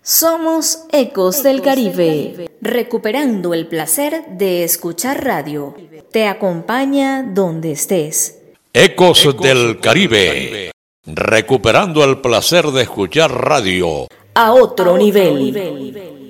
Somos Ecos del Caribe, recuperando el placer de escuchar radio. Te acompaña donde estés. Ecos del Caribe, recuperando el placer de escuchar radio A otro nivel.